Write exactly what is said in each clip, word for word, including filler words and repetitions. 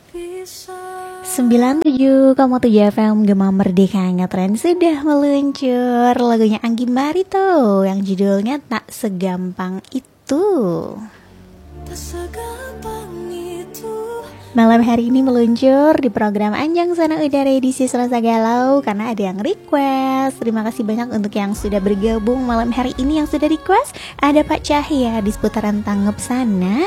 sembilan puluh tujuh koma tujuh F M Gema Merdeka Ngetren sudah meluncur lagunya Anggi Barito yang judulnya Tak Segampang Itu. Malam hari ini meluncur di program Anjang Sana Udara edisi Selasa Galau karena ada yang request. Terima kasih banyak untuk yang sudah bergabung malam hari ini yang sudah request. Ada Pak Cahya di seputaran Tanggep sana.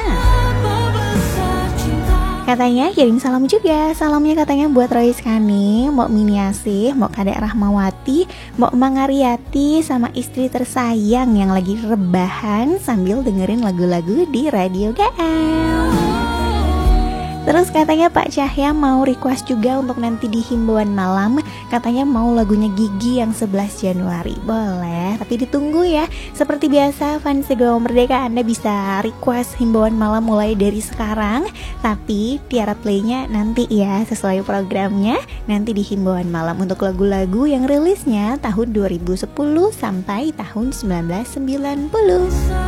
Katanya kirim salam juga. Salamnya katanya buat Roy Skani, Mbok Miniasih, Mbok Kadek Rahmawati, Mbok Mangariati, sama istri tersayang yang lagi rebahan sambil dengerin lagu-lagu di Radio G M. Terus katanya Pak Cahya mau request juga untuk nanti di himbauan malam. Katanya mau lagunya Gigi yang sebelas Januari. Boleh, tapi ditunggu ya. Seperti biasa fans Gema Merdeka, Anda bisa request himbauan malam mulai dari sekarang. Tapi tiara playnya nanti ya, sesuai programnya. Nanti di himbauan malam untuk lagu-lagu yang rilisnya tahun dua ribu sepuluh sampai tahun seribu sembilan ratus sembilan puluh.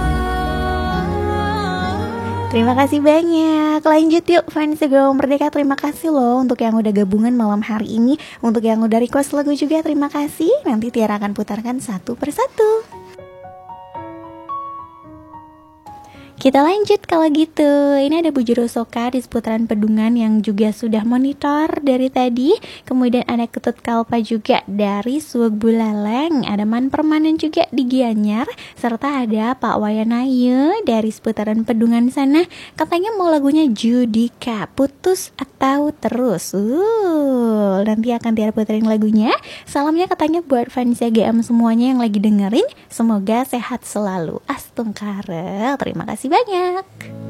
Terima kasih banyak. Lanjut yuk fans Gema Merdeka, terima kasih loh untuk yang udah gabungan malam hari ini. Untuk yang udah request lagu juga terima kasih. Nanti Tiara akan putarkan satu persatu. Kita lanjut kalau gitu. Ini ada Bu Juru Soka di seputaran Pedungan yang juga sudah monitor dari tadi. Kemudian ada Ketut Kalpa juga dari Suweg Buleleng. Ada Man Permanen juga di Gianyar. Serta ada Pak Wayanaye dari seputaran Pedungan sana. Katanya mau lagunya Judika, Putus Atau Terus. Uh, nanti akan Tiara puterin lagunya. Salamnya katanya buat fans G M semuanya yang lagi dengerin. Semoga sehat selalu. Astungkare. Terima kasih banyak.